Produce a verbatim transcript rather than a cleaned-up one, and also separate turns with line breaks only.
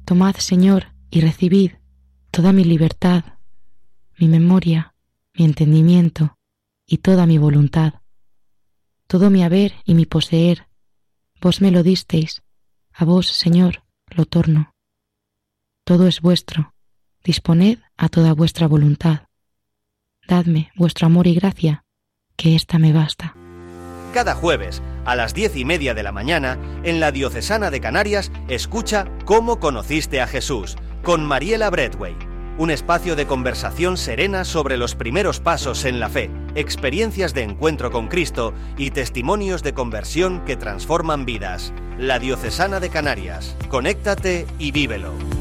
Tomad, Señor, y recibid toda mi libertad, mi memoria, mi entendimiento y toda mi voluntad. Todo mi haber y mi poseer, vos me lo disteis, a vos, Señor, lo torno. Todo es vuestro, disponed a toda vuestra voluntad. Dadme vuestro amor y gracia, que ésta me basta.
Cada jueves, a las diez y media de la mañana, en la Diocesana de Canarias, escucha Cómo conociste a Jesús, con Mariela Bradway. Un espacio de conversación serena sobre los primeros pasos en la fe, experiencias de encuentro con Cristo y testimonios de conversión que transforman vidas. La Diocesana de Canarias. Conéctate y vívelo.